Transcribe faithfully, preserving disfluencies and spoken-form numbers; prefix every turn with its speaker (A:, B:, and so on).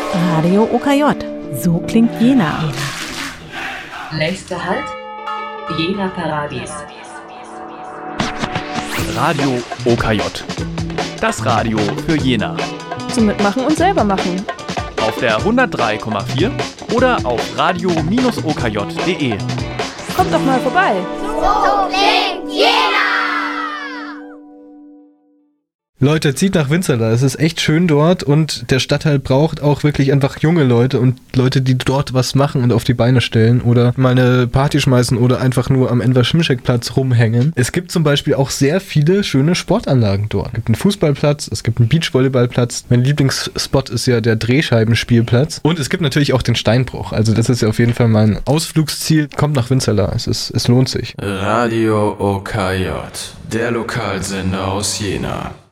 A: Radio O K J. So klingt Jena.
B: Nächster Halt, Jena Paradies.
C: Radio O K J. Das Radio für Jena.
D: Zum Mitmachen und selber machen.
C: Auf der hundertdrei Komma vier oder auf radio Bindestrich o k j punkt d e.
D: Kommt doch mal vorbei.
E: So klingt Jena!
F: Leute, zieht nach Winzerla, es ist echt schön dort und der Stadtteil braucht auch wirklich einfach junge Leute und Leute, die dort was machen und auf die Beine stellen oder mal eine Party schmeißen oder einfach nur am Enver-Schimschek-Platz rumhängen. Es gibt zum Beispiel auch sehr viele schöne Sportanlagen dort. Es gibt einen Fußballplatz, es gibt einen Beachvolleyballplatz, mein Lieblingsspot ist ja der Drehscheibenspielplatz und es gibt natürlich auch den Steinbruch, also das ist ja auf jeden Fall mein Ausflugsziel. Kommt nach Winzerla, es, ist, es lohnt sich.
G: Radio O K J, der Lokalsender aus Jena.